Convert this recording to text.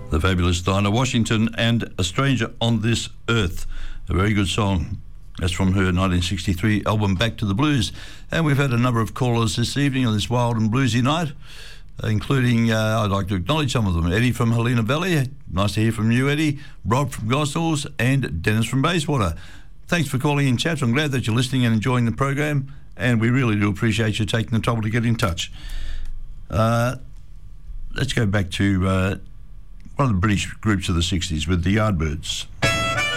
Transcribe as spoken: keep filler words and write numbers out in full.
The fabulous Dinah Washington and A Stranger on This Earth. A very good song. That's from her nineteen sixty-three album Back to the Blues. And we've had a number of callers this evening on this wild and bluesy night, including, uh, I'd like to acknowledge some of them. Eddie from Helena Valley. Nice to hear from you, Eddie. Rob from Gospels and Dennis from Bayswater. Thanks for calling in, chaps. I'm glad that you're listening and enjoying the program, and we really do appreciate you taking the trouble to get in touch. Uh, let's go back to uh, one of the British groups of the sixties with the Yardbirds.